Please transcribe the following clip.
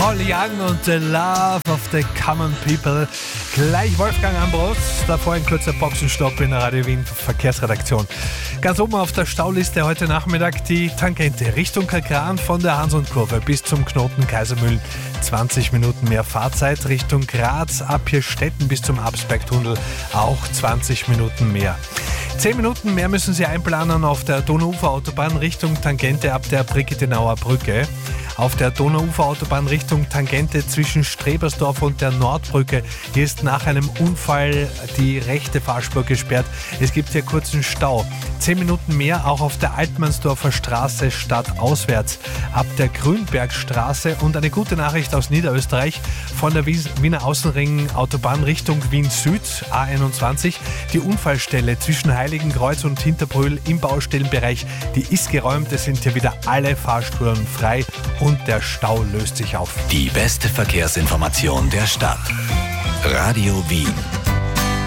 Paul Young und The Love of the Common People. Gleich Wolfgang Ambros, davor ein kurzer Boxenstopp in der Radio Wien Verkehrsredaktion. Ganz oben auf der Stauliste heute Nachmittag die Tangente Richtung Kalkran von der Hans-und-Kurve bis zum Knoten Kaisermühlen. 20 Minuten mehr Fahrzeit Richtung Graz, ab Hirstetten bis zum Absbergtunnel auch 20 Minuten mehr. 10 Minuten mehr müssen Sie einplanen auf der Donauuferautobahn Richtung Tangente ab der Brigittenauer Brücke. Auf der Donauuferautobahn Richtung Tangente zwischen Strebersdorf und der Nordbrücke. Hier ist nach einem Unfall die rechte Fahrspur gesperrt. Es gibt hier kurzen Stau. 10 Minuten mehr auch auf der Altmannsdorfer Straße stadtauswärts. Ab der Grünbergstraße und eine gute Nachricht aus Niederösterreich von der Wiener Außenring Autobahn Richtung Wien Süd, A21. Die Unfallstelle zwischen Heiligenkreuz und Hinterbrühl im Baustellenbereich, die ist geräumt. Es sind hier wieder alle Fahrspuren frei. Und der Stau löst sich auf. Die beste Verkehrsinformation der Stadt. Radio Wien.